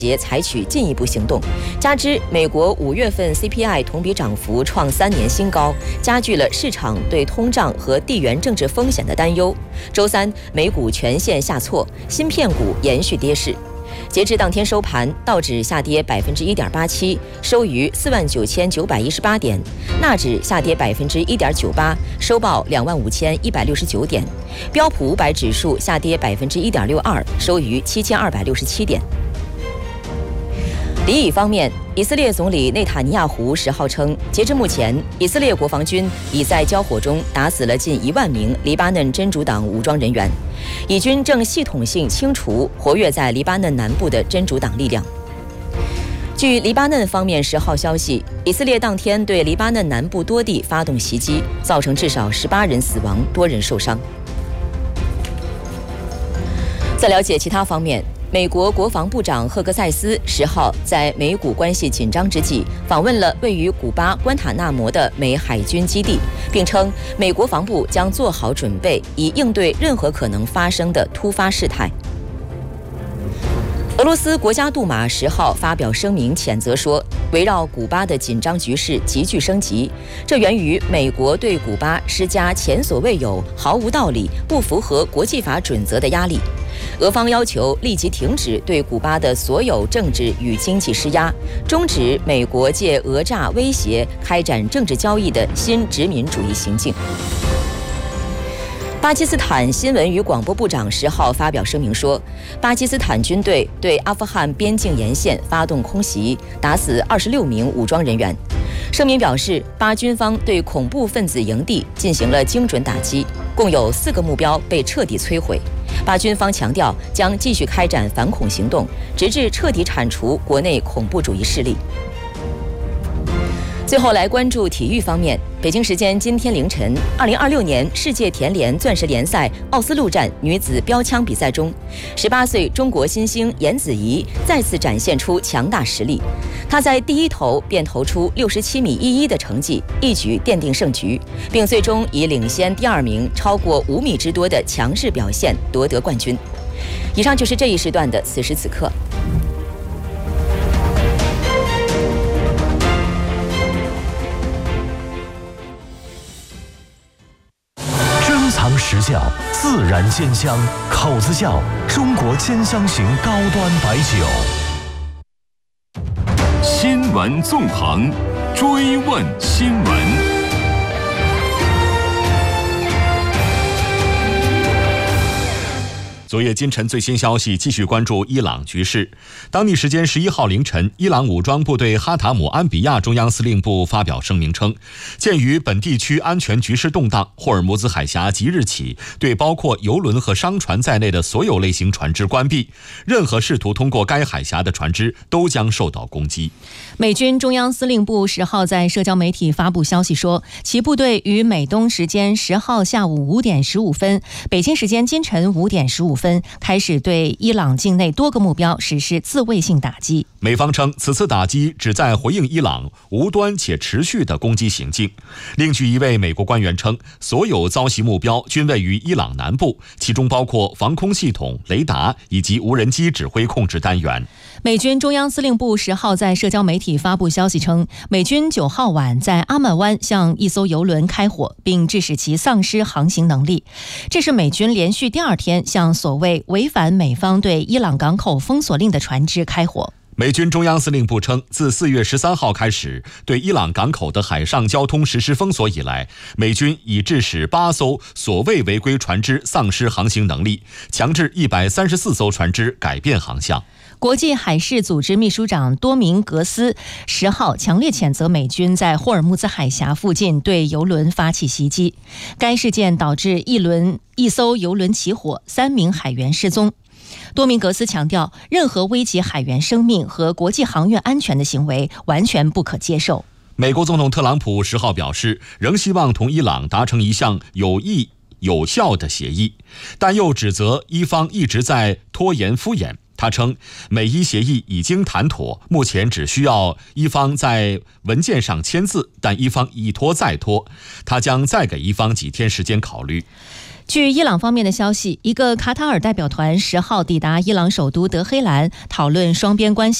节采取进一步行动，加之美国5月份 CPI 同比涨幅创3年新高，加剧了市场对通胀和地缘政治风险的担忧。周三，美股全线下挫，芯片股延续跌势。截至当天收盘，道指下跌1.87%，收于49918点；纳指下跌1.98%，收报25169点；标普500指数下跌1.62%，收于7267点。离以方面，以色列总理内塔尼亚胡10号称，截至目前，以色列国防军已在交火中打死了近1万名黎巴嫩真主党武装人员，以军正系统性清除活跃在黎巴嫩南部的真主党力量。据黎巴嫩方面10号消息，以色列当天对黎巴嫩南部多地发动袭击，造成至少18人死亡，多人受伤。在了解其他方面，美国国防部长赫格塞斯10号在美古关系紧张之际，访问了位于古巴关塔纳摩的美海军基地，并称美国防部将做好准备，以应对任何可能发生的突发事态。俄罗斯国家杜马10号发表声明谴责说，围绕古巴的紧张局势急剧升级，这源于美国对古巴施加前所未有、毫无道理、不符合国际法准则的压力。俄方要求立即停止对古巴的所有政治与经济施压，终止美国借讹诈威胁开展政治交易的新殖民主义行径。巴基斯坦新闻与广播部长10号发表声明说，巴基斯坦军队对阿富汗边境沿线发动空袭，打死26名武装人员。声明表示，巴军方对恐怖分子营地进行了精准打击，共有4个目标被彻底摧毁。巴军方强调将继续开展反恐行动，直至彻底铲除国内恐怖主义势力。最后来关注体育方面，北京时间今天凌晨，2026年世界田联钻石联赛奥斯陆站女子标枪比赛中，18岁中国新星颜子怡再次展现出强大实力。她在第一投便投出67.11米的成绩，一举奠定胜局，并最终以领先第2名超过5米之多的强势表现夺得冠军。以上就是这一时段的此时此刻。 时效，自然鲜香，口子窖中国鲜香型高端白酒。 新闻纵横，追问新闻。 昨夜今晨最新消息，继续关注伊朗局势。当地时间11号凌晨，伊朗武装部队哈塔姆安比亚中央司令部发表声明称，鉴于本地区安全局势动荡，霍尔木兹海峡即日起对包括油轮和商船在内的所有类型船只关闭，任何试图通过该海峡的船只都将受到攻击。 美军中央司令部10号在社交媒体发布消息说，其部队于美东时间10号下午5点15分，北京时间今晨5点15分开始对伊朗境内多个目标实施自卫性打击。 美方称，此次打击旨在回应伊朗无端且持续的攻击行径。另据一位美国官员称，所有遭袭目标均位于伊朗南部，其中包括防空系统、雷达以及无人机指挥控制单元。 美军中央司令部10号在社交媒体发布消息称，美军9号晚在阿曼湾向一艘油轮开火，并致使其丧失航行能力。这是美军连续第2天向所谓违反美方对伊朗港口封锁令的船只开火。 美军中央司令部称，自4月13号开始对伊朗港口的海上交通实施封锁以来，美军已致使8艘所谓违规船只丧失航行能力，强制134艘船只改变航向。 国际海事组织秘书长多明格斯10号强烈谴责美军在霍尔木兹海峡附近对油轮发起袭击，该事件导致一艘油轮起火，3名海员失踪。多明格斯强调，任何危及海员生命和国际航运安全的行为完全不可接受。 美国总统特朗普10号表示，仍希望同伊朗达成一项有益有效的协议，但又指责伊方一直在拖延敷衍。他称，美伊协议已经谈妥，目前只需要伊方在文件上签字，但伊方一拖再拖，他将再给伊方几天时间考虑。 据伊朗方面的消息，一个卡塔尔代表团10号抵达伊朗首都德黑兰，讨论双边关系。